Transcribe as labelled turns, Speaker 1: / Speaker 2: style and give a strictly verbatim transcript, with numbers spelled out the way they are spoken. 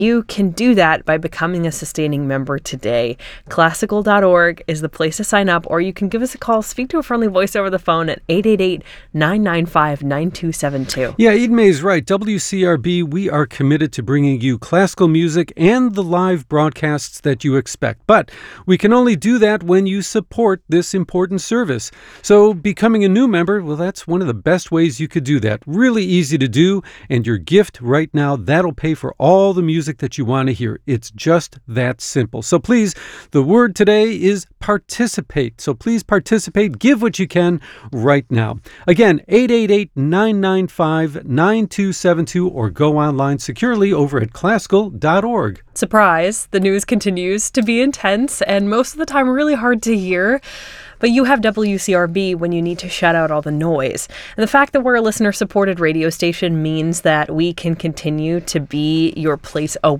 Speaker 1: You can do that by becoming a sustaining member today. Classical dot org is the place to sign up, or you can give us a call, speak to a friendly voice over the phone at eight eight eight, nine nine five, nine two seven two.
Speaker 2: Yeah, Eden May is right. W C R B, we are committed to bringing you classical music and the live broadcasts that you expect. But we can only do that when you support this important service. So becoming a new member, well, that's one of the best ways you could do that. Really easy to do, and your gift right now, that'll pay for all the music that you want to hear. It's just that simple. So please, the word today is participate. So please participate. Give what you can right now. Again, eight eight eight, nine nine five, nine two seven two, or go online securely over at classical dot org.
Speaker 1: Surprise, the news continues to be intense and most of the time really hard to hear. But you have W C R B when you need to shut out all the noise. And the fact that we're a listener-supported radio station means that we can continue to be your place